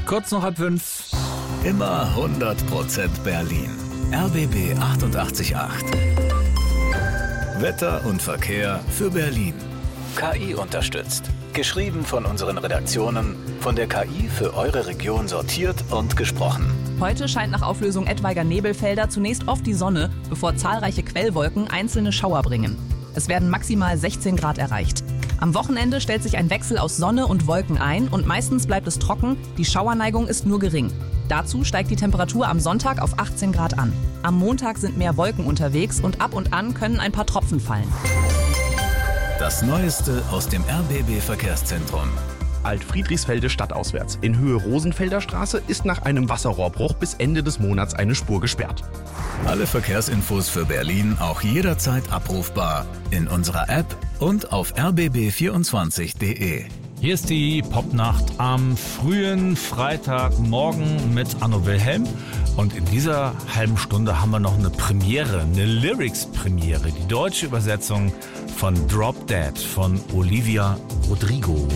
Kurz noch 4:30. Immer 100% Berlin. RBB 88.8. Wetter und Verkehr für Berlin. KI unterstützt. Geschrieben von unseren Redaktionen, von der KI für eure Region sortiert und gesprochen. Heute scheint nach Auflösung etwaiger Nebelfelder zunächst oft die Sonne, bevor zahlreiche Quellwolken einzelne Schauer bringen. Es werden maximal 16 Grad erreicht. Am Wochenende stellt sich ein Wechsel aus Sonne und Wolken ein und meistens bleibt es trocken, die Schauerneigung ist nur gering. Dazu steigt die Temperatur am Sonntag auf 18 Grad an. Am Montag sind mehr Wolken unterwegs und ab und an können ein paar Tropfen fallen. Das Neueste aus dem RBB Verkehrszentrum. Alt-Friedrichsfelde stadtauswärts. In Höhe Rosenfelder Straße ist nach einem Wasserrohrbruch bis Ende des Monats eine Spur gesperrt. Alle Verkehrsinfos für Berlin auch jederzeit abrufbar in unserer App und auf rbb24.de. Hier ist die Popnacht am frühen Freitagmorgen mit Anno Wilhelm. Und in dieser halben Stunde haben wir noch eine Premiere, eine Lyrics-Premiere. Die deutsche Übersetzung von Drop Dead von Olivia Rodrigo.